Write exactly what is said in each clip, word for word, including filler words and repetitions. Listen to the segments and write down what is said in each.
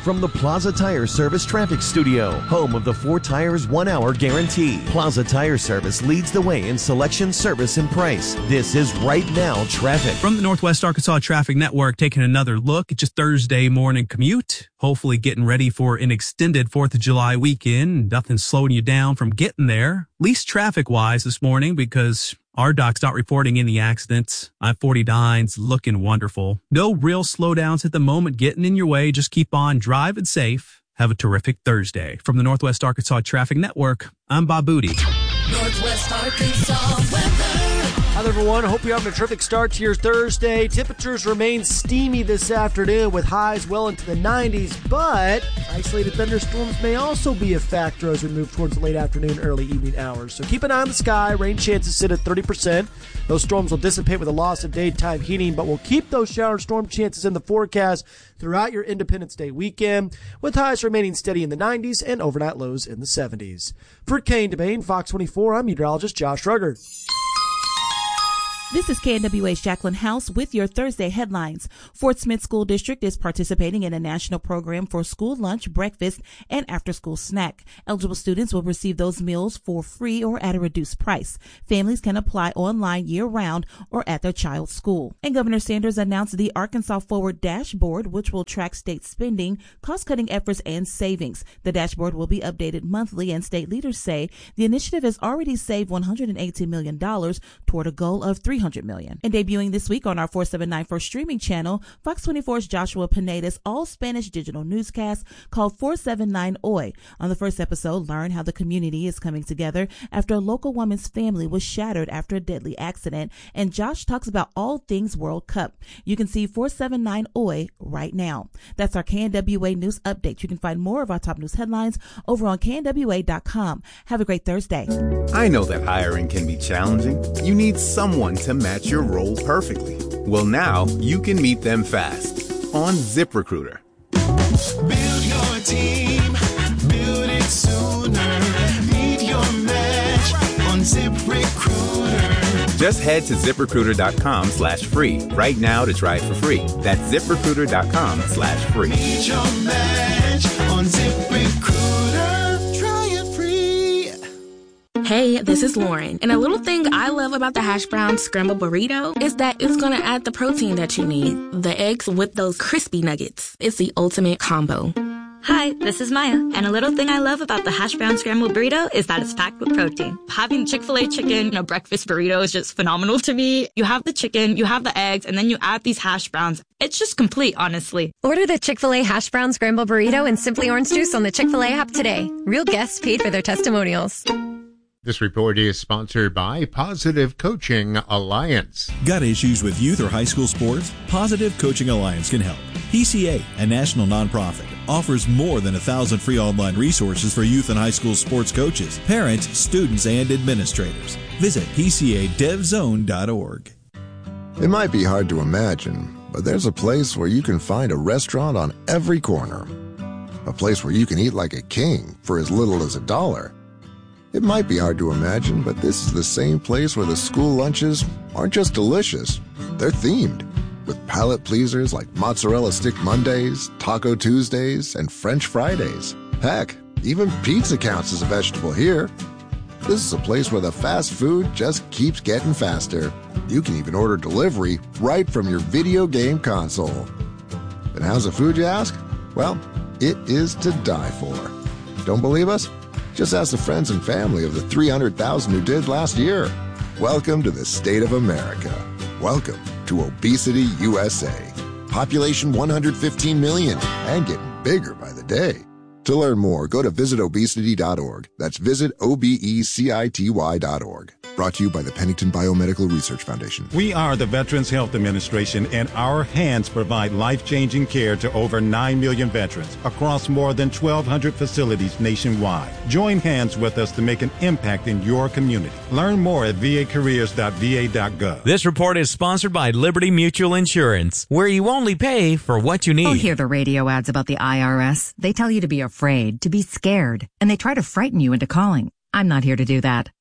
from the Plaza Tire Service Traffic Studio, home of the four tires, one hour guarantee. Plaza Tire Service leads the way in selection, service, and price. This is Right Now Traffic. From the Northwest Arkansas Traffic Network, taking another look at your Thursday morning commute. Hopefully getting ready for an extended fourth of July weekend. Nothing slowing you down from getting there, at least traffic-wise this morning, because R D O C's not reporting any accidents. I forty-nine's looking wonderful. No real slowdowns at the moment getting in your way. Just keep on driving safe. Have a terrific Thursday. From the Northwest Arkansas Traffic Network, I'm Bob Booty. Northwest Arkansas weather. Hi there, everyone. Hope you're having a terrific start to your Thursday. Temperatures remain steamy this afternoon with highs well into the nineties, but isolated thunderstorms may also be a factor as we move towards the late afternoon, early evening hours. So keep an eye on the sky. Rain chances sit at thirty percent. Those storms will dissipate with the loss of daytime heating, but we'll keep those shower and storm chances in the forecast throughout your Independence Day weekend, with highs remaining steady in the nineties and overnight lows in the seventies. For Kane DeBain, Fox twenty-four, I'm meteorologist Josh Ruggert. This is K N W A's Jacqueline House with your Thursday headlines. Fort Smith School District is participating in a national program for school lunch, breakfast, and after-school snack. Eligible students will receive those meals for free or at a reduced price. Families can apply online year-round or at their child's school. And Governor Sanders announced the Arkansas Forward Dashboard, which will track state spending, cost-cutting efforts, and savings. The dashboard will be updated monthly, and state leaders say the initiative has already saved one hundred eighteen million dollars toward a goal of three hundred million dollars. And debuting this week on our four seventy-nine First streaming channel, Fox twenty-four's Joshua Pineda's all-Spanish digital newscast called four seventy-nine Hoy. On the first episode, learn how the community is coming together after a local woman's family was shattered after a deadly accident. And Josh talks about all things World Cup. You can see four seventy-nine Hoy right now. That's our K N W A news update. You can find more of our top news headlines over on K N W A dot com. Have a great Thursday. I know that hiring can be challenging. You need someone to match your role perfectly. Well, now you can meet them fast on ZipRecruiter. Build your team, build it sooner. Meet your match on ZipRecruiter. Just head to ZipRecruiter.com slash free right now to try it for free. That's ZipRecruiter.com slash free. Meet your match on ZipRecruiter. Try it free. Hey, this is Lauren, and a little thing I love about the hash brown scrambled burrito is that it's going to add the protein that you need. The eggs with those crispy nuggets. It's the ultimate combo. Hi, this is Maya, and a little thing I love about the hash brown scrambled burrito is that it's packed with protein. Having Chick-fil-A chicken in a breakfast burrito is just phenomenal to me. You have the chicken, you have the eggs, and then you add these hash browns. It's just complete, honestly. Order the Chick-fil-A hash brown scrambled burrito and Simply Orange Juice on the Chick-fil-A app today. Real guests paid for their testimonials. This report is sponsored by Positive Coaching Alliance. Got issues with youth or high school sports? Positive Coaching Alliance can help. P C A, a national nonprofit, offers more than a thousand free online resources for youth and high school sports coaches, parents, students, and administrators. Visit P C A dev zone dot org. It might be hard to imagine, but there's a place where you can find a restaurant on every corner. A place where you can eat like a king for as little as a dollar. It might be hard to imagine, but this is the same place where the school lunches aren't just delicious, they're themed, with palate pleasers like Mozzarella Stick Mondays, Taco Tuesdays, and French Fridays. Heck, even pizza counts as a vegetable here. This is a place where the fast food just keeps getting faster. You can even order delivery right from your video game console. And how's the food, you ask? Well, it is to die for. Don't believe us? Just ask the friends and family of the three hundred thousand who did last year. Welcome to the state of America. Welcome to Obesity U S A. Population one hundred fifteen million and getting bigger by the day. To learn more, go to visit obesity dot org. That's visit O B E C I T Y dot org. Brought to you by the Pennington Biomedical Research Foundation. We are the Veterans Health Administration, and our hands provide life-changing care to over nine million veterans across more than twelve hundred facilities nationwide. Join hands with us to make an impact in your community. Learn more at v a careers dot v a dot gov. This report is sponsored by Liberty Mutual Insurance, where you only pay for what you need. I'll hear the radio ads about the I R S. They tell you to be afraid, to be scared, and they try to frighten you into calling. I'm not here to do that.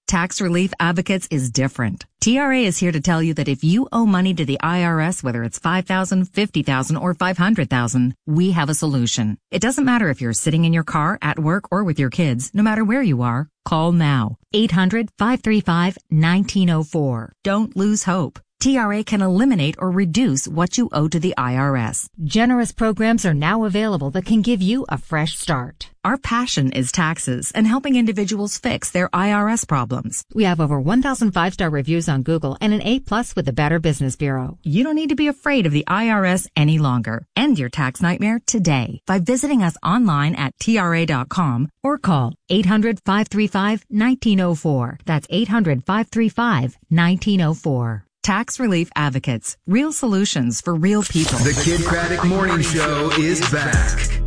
Tax Relief Advocates is different. T R A is here to tell you that if you owe money to the I R S, whether it's five thousand dollars, fifty thousand dollars, or five hundred thousand dollars, we have a solution. It doesn't matter if you're sitting in your car, at work, or with your kids. No matter where you are, call now. eight hundred, five three five, one nine zero four. Don't lose hope. T R A can eliminate or reduce what you owe to the I R S. Generous programs are now available that can give you a fresh start. Our passion is taxes and helping individuals fix their I R S problems. We have over one thousand five-star reviews on Google and an A plus with the Better Business Bureau. You don't need to be afraid of the I R S any longer. End your tax nightmare today by visiting us online at T R A dot com or call eight hundred, five three five, one nine zero four. That's eight hundred, five three five, one nine zero four. Tax Relief Advocates. Real solutions for real people. The Kid Craddock Morning Show is back.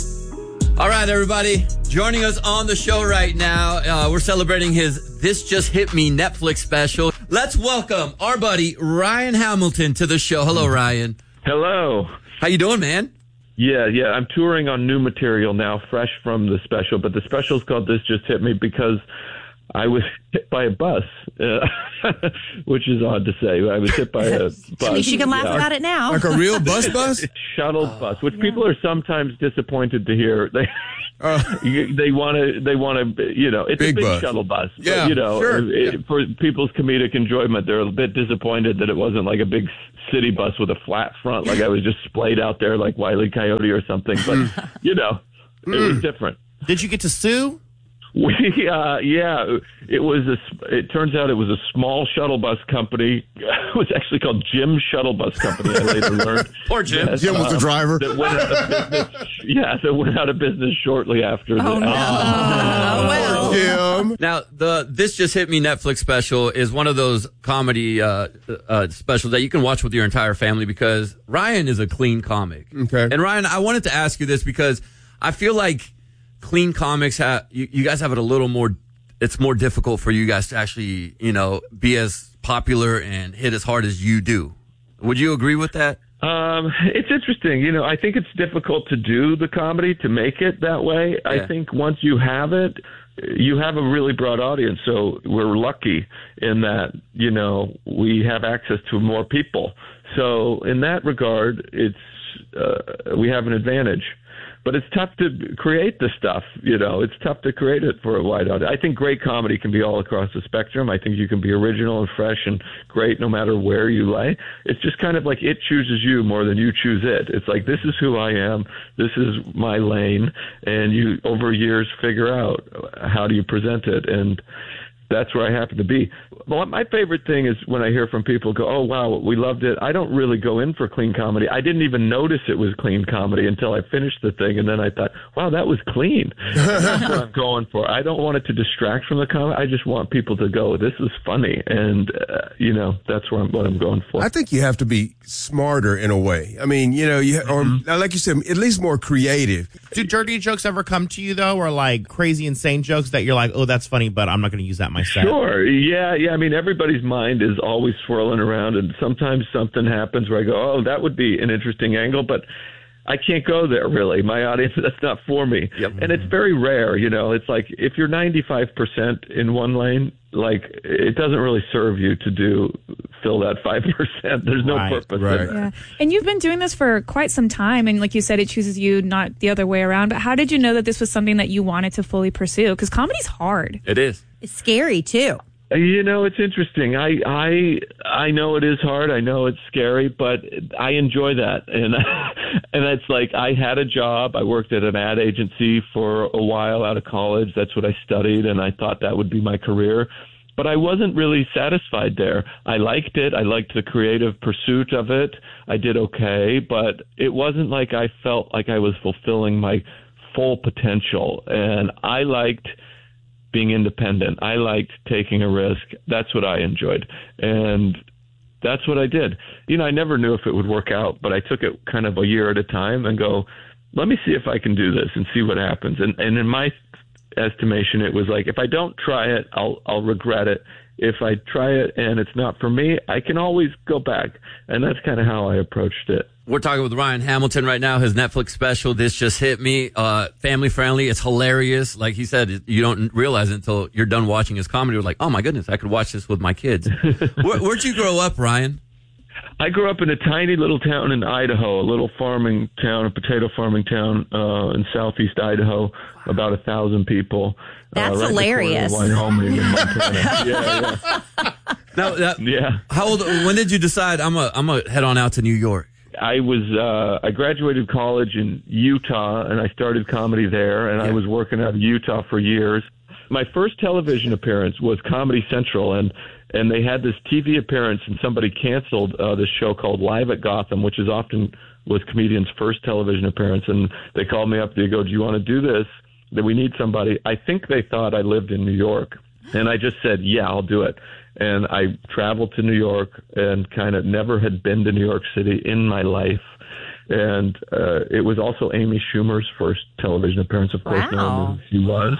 All right, everybody. Joining us on the show right now, uh, we're celebrating his This Just Hit Me Netflix special. Let's welcome our buddy Ryan Hamilton to the show. Hello, Ryan. Hello. How you doing, man? Yeah, yeah. I'm touring on new material now, fresh from the special. But the special is called This Just Hit Me because I was hit by a bus, uh, which is odd to say. I was hit by a bus. At least you can laugh yeah. about it now. Like a real bus bus? Shuttle oh, bus, which yeah. people are sometimes disappointed to hear. They uh, they want to, they want to, you know, it's big a big bus. shuttle bus. Yeah, but, you know, sure. it, yeah. for people's comedic enjoyment, they're a bit disappointed that it wasn't like a big city bus with a flat front, like I was just splayed out there like Wile E. Coyote or something. But, you know, it was different. Did you get to sue? We, uh, yeah, it was a, it turns out it was a small shuttle bus company. It was actually called Jim Shuttle Bus Company, I later learned. Poor Jim. That, Jim was the uh, driver. That went out of business, yeah, that went out of business shortly after. Oh, the, no. Oh, well. Jim. Now, the This Just Hit Me Netflix special is one of those comedy uh, uh, specials that you can watch with your entire family because Ryan is a clean comic. Okay. And Ryan, I wanted to ask you this because I feel like clean comics have you, you guys have it a little more. It's more difficult for you guys to actually, you know, be as popular and hit as hard as you do. Would you agree with that? Um, it's interesting. You know, I think it's difficult to do the comedy to make it that way. Yeah. I think once you have it, you have a really broad audience. So we're lucky in that, you know, we have access to more people. So in that regard, it's uh, we have an advantage. But it's tough to create the stuff, you know. It's tough to create it for a wide audience. I think great comedy can be all across the spectrum. I think you can be original and fresh and great no matter where you lay. It's just kind of like it chooses you more than you choose it. It's like, this is who I am. This is my lane. And you, over years, figure out how do you present it. And that's where I happen to be. Well, my favorite thing is when I hear from people go, oh, wow, we loved it. I don't really go in for clean comedy. I didn't even notice it was clean comedy until I finished the thing. And then I thought, wow, that was clean. That's what I'm going for. I don't want it to distract from the comedy. I just want people to go, this is funny. And, uh, you know, that's where I'm, what I'm going for. I think you have to be smarter in a way. I mean, you know, you or mm-hmm. like you said, at least more creative. Do dirty jokes ever come to you, though, or like crazy, insane jokes that you're like, oh, that's funny, but I'm not going to use that myself? Sure. Yeah. Yeah. I mean, everybody's mind is always swirling around, and sometimes something happens where I go, oh, that would be an interesting angle, but I can't go there, really. My audience, that's not for me. Yep. And it's very rare, you know. It's like if you're ninety-five percent in one lane, like it doesn't really serve you to do fill that five percent. There's no right, purpose right. in that. Yeah. And you've been doing this for quite some time, and like you said, it chooses you, not the other way around. But how did you know that this was something that you wanted to fully pursue? Because comedy's hard. It is. It's scary, too. You know, it's interesting. I I I know it is hard. I know it's scary, but I enjoy that. And and it's like I had a job. I worked at an ad agency for a while out of college. That's what I studied, and I thought that would be my career. But I wasn't really satisfied there. I liked it. I liked the creative pursuit of it. I did okay, but it wasn't like I felt like I was fulfilling my full potential. And I liked being independent. I liked taking a risk. That's what I enjoyed. And that's what I did. You know, I never knew if it would work out, but I took it kind of a year at a time and go, let me see if I can do this and see what happens. And and in my estimation, it was like, if I don't try it, I'll I'll regret it. If I try it and it's not for me, I can always go back. And that's kind of how I approached it. We're talking with Ryan Hamilton right now. His Netflix special, This Just Hit Me, uh, family friendly. It's hilarious. Like he said, you don't realize it until you're done watching his comedy. You're like, oh my goodness, I could watch this with my kids. Where, where'd you grow up, Ryan? I grew up in a tiny little town in Idaho, a little farming town, a potato farming town uh, in southeast Idaho, about a thousand people. That's uh, right hilarious. Wyoming and Montana. yeah, yeah. Now, that, yeah. How old? When did you decide I'm a I'm a head on out to New York? I was uh, I graduated college in Utah, and I started comedy there, and yeah. I was working out of Utah for years. My first television appearance was Comedy Central, and and they had this T V appearance, and somebody canceled uh, this show called Live at Gotham, which is often was comedians' first television appearance, and they called me up. They go, "Do you want to do this? That we need somebody." I think they thought I lived in New York, and I just said, "Yeah, I'll do it." And I traveled to New York and kind of never had been to New York City in my life. And uh, it was also Amy Schumer's first television appearance, of course. Wow. No one knew who she was.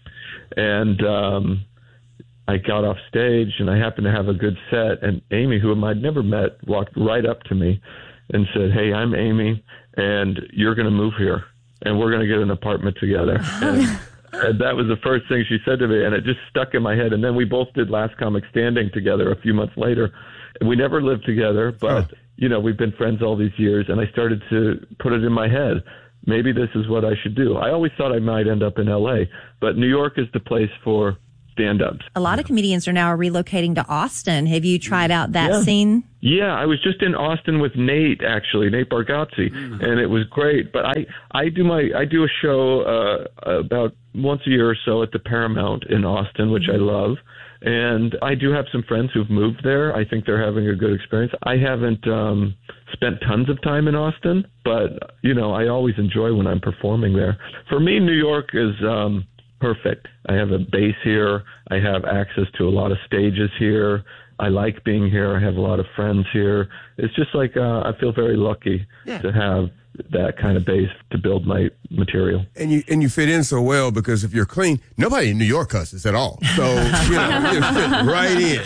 And um, I got off stage, and I happened to have a good set. And Amy, whom I'd never met, walked right up to me and said, "Hey, I'm Amy, and you're going to move here, and we're going to get an apartment together." And, And that was the first thing she said to me, and it just stuck in my head. And then we both did Last Comic Standing together a few months later. We never lived together, but, oh. you know, we've been friends all these years, and I started to put it in my head. Maybe this is what I should do. I always thought I might end up in L A, but New York is the place for stand-ups. A lot of comedians are now relocating to Austin. Have you tried out that yeah. scene? Yeah, I was just in Austin with Nate, actually, Nate Bargatze, mm-hmm. and it was great. But I, I do my I do a show uh, about once a year or so at the Paramount in Austin, which mm-hmm. I love. And I do have some friends who've moved there. I think they're having a good experience. I haven't um, spent tons of time in Austin, but, you know, I always enjoy when I'm performing there. For me, New York is um, perfect. I have a base here. I have access to a lot of stages here. I like being here. I have a lot of friends here. It's just like uh, I feel very lucky yeah. to have that kind of base to build my material. And you and you fit in so well because if you're clean, nobody in New York cusses at all. So you know, you fit right in.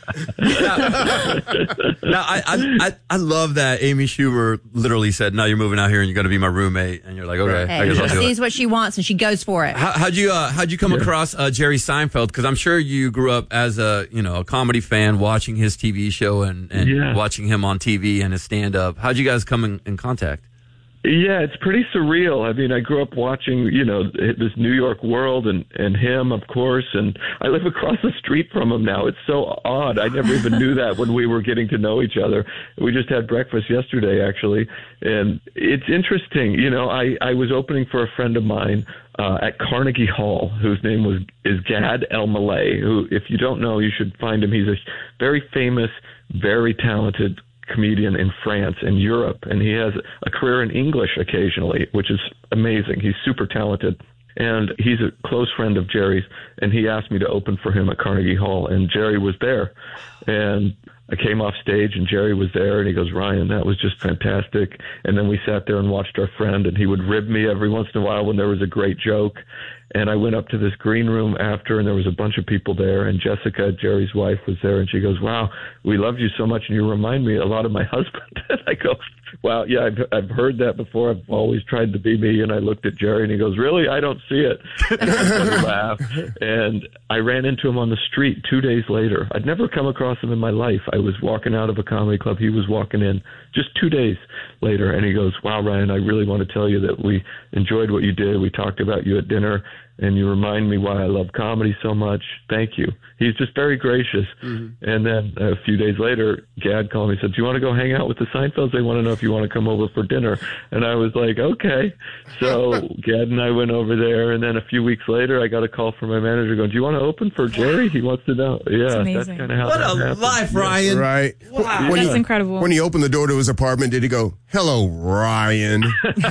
Now, I, I I love that Amy Schumer literally said, "No, you're moving out here and you're going to be my roommate." And you're like, "Okay, hey, I guess I'll she do sees it." what she wants and she goes for it. How, how'd you uh, how'd you come yeah. across uh, Jerry Seinfeld? Because I'm sure you grew up as a you know a comedy fan, watching his T V show and, and yeah. watching him on T V and his stand up. How'd you guys come in, in contact? Yeah, it's pretty surreal. I mean, I grew up watching, you know, this New York world and, and him, of course, and I live across the street from him now. It's so odd. I never even knew that when we were getting to know each other. We just had breakfast yesterday, actually, and it's interesting. You know, I, I was opening for a friend of mine uh, at Carnegie Hall, whose name was is Gad Elmaleh, who, if you don't know, you should find him. He's a very famous, very talented comedian in France and Europe, and he has a career in English occasionally, which is amazing. He's super talented, and he's a close friend of Jerry's, and he asked me to open for him at Carnegie Hall, and Jerry was there, and I came off stage, and Jerry was there, and he goes, "Ryan, that was just fantastic." And then we sat there and watched our friend, and he would rib me every once in a while when there was a great joke. And I went up to this green room after, and there was a bunch of people there, and Jessica, Jerry's wife, was there, and she goes, "Wow, we loved you so much, and you remind me a lot of my husband." And I go, "Wow, yeah, I've, I've heard that before. I've always tried to be me." And I looked at Jerry, and he goes, "Really? I don't see it." And I laughed. And I ran into him on the street two days later. I'd never come across him in my life. I was walking out of a comedy club. He was walking in just two days later, and he goes, "Wow, Ryan, I really want to tell you that we enjoyed what you did. We talked about you at dinner, and you remind me why I love comedy so much. Thank you." He's just very gracious. Mm-hmm. And then a few days later, Gad called me and said, "Do you want to go hang out with the Seinfelds? They want to know if you want to come over for dinner." And I was like, okay. So Gad and I went over there, and then a few weeks later, I got a call from my manager going, "Do you want to open for Jerry? He wants to know." Yeah, that's, that's kind of how what that a happened. life, Ryan. Yeah. Right. Wow. When That's he, incredible. When he opened the door to his apartment, did he go, "Hello, Ryan"?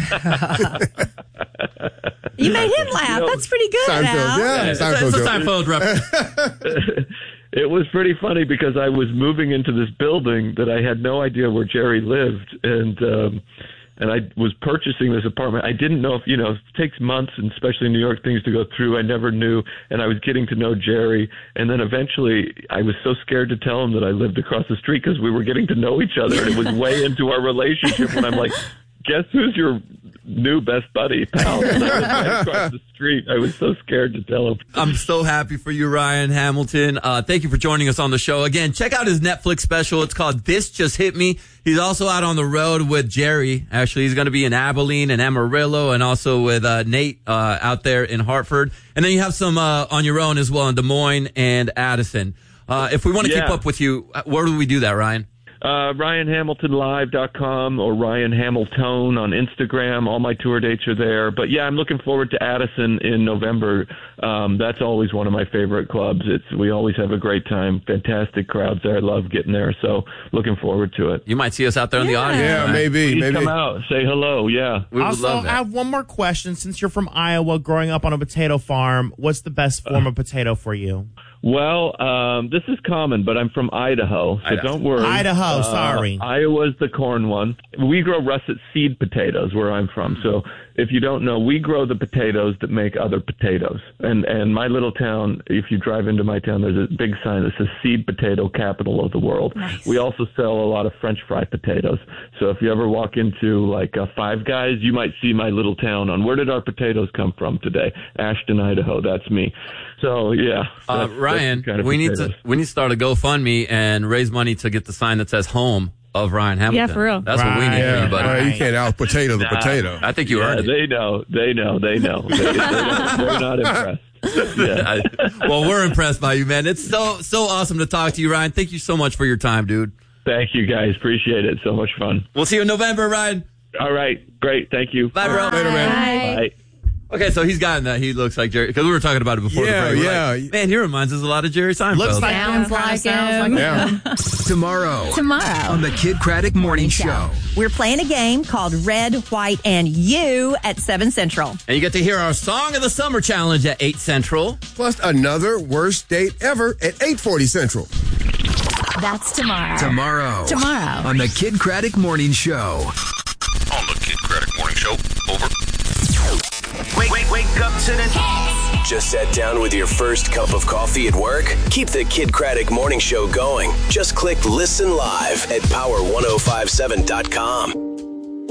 You made him laugh. You know, That's pretty good, Seinfeld, Al. yeah. It's, Seinfeld it's a joke. Seinfeld reference. It was pretty funny because I was moving into this building that I had no idea where Jerry lived, and um, and I was purchasing this apartment. I didn't know if, you know, it takes months, and especially in New York, things to go through. I never knew, and I was getting to know Jerry. And then eventually I was so scared to tell him that I lived across the street because we were getting to know each other, and it was way into our relationship when I'm like, guess who's your new best buddy, pal? And I was right across the street. I was so scared to tell him. I'm so happy for you, Ryan Hamilton. Uh, thank you for joining us on the show. Again, check out his Netflix special. It's called This Just Hit Me. He's also out on the road with Jerry. Actually, he's going to be in Abilene and Amarillo, and also with uh, Nate uh, out there in Hartford. And then you have some uh, on your own as well in Des Moines and Addison. Uh, if we want to Yeah. keep up with you, where do we do that, Ryan? Uh, Ryan Hamilton Live dot com or Ryan Hamilton on Instagram. All my tour dates are there. But yeah, I'm looking forward to Addison in November. Um, that's always one of my favorite clubs. It's we always have a great time. Fantastic crowds there. I love getting there. So looking forward to it. You might see us out there in the audience. Yeah, Ryan. maybe. Please maybe. come out. Say hello. Yeah. We would also, love that. I have one more question. Since you're from Iowa, growing up on a potato farm, what's the best form of potato for you? Well, um, this is common, but I'm from Idaho, so Idaho. don't worry. Idaho, Uh, sorry. Iowa's the corn one. We grow russet seed potatoes where I'm from. So if you don't know, we grow the potatoes that make other potatoes. And and my little town, if you drive into my town, there's a big sign that says seed potato capital of the world. Nice. We also sell a lot of French fry potatoes. So if you ever walk into like a Five Guys, you might see my little town on where did our potatoes come from today? Ashton, Idaho. That's me. So yeah. Uh, that's- Ryan, that's the kind of we need potatoes. to we need to start a GoFundMe and raise money to get the sign that says home of Ryan Hamilton. Yeah, for real. That's what we need Yeah, for you, buddy. well, you can't out potato the Nah. potato. I think you Yeah, earned it. they know. They know. They know. They, they don't, they're not impressed. Yeah. Well, we're impressed by you, man. It's so so awesome to talk to you, Ryan. Thank you so much for your time, dude. Thank you, guys. Appreciate it. So much fun. We'll see you in November, Ryan. All right. Great. Thank you. Bye, bro. Later, man. Bye. Okay, so he's gotten that. He looks like Jerry, because we were talking about it before Yeah, the break. We're yeah. like, man, he reminds us a lot of Jerry Seinfeld. Looks like Sounds him, kinda like sounds him. like Yeah. Tomorrow Tomorrow. on the Kid Craddock Morning Show. We're playing a game called Red, White, and You at seven Central. And you get to hear our Song of the Summer Challenge at eight Central. Plus another worst date ever at eight forty Central. That's tomorrow. Tomorrow. Tomorrow. On the Kid Craddock Morning Show. On the Kid Craddock Morning Show. Over. Wake, wake, wake up to this. Just sat down with your first cup of coffee at work? Keep the Kid Craddock Morning Show going. Just click Listen Live at power ten fifty-seven dot com.